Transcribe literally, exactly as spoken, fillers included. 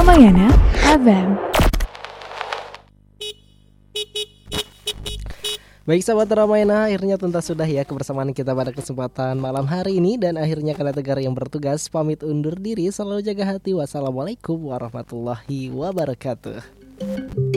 Ramayana F M. Baik sahabat Ramayana, akhirnya tuntas sudah ya kebersamaan kita pada kesempatan malam hari ini. Dan akhirnya kalian tegar yang bertugas pamit undur diri. Selalu jaga hati. Wassalamualaikum warahmatullahi wabarakatuh.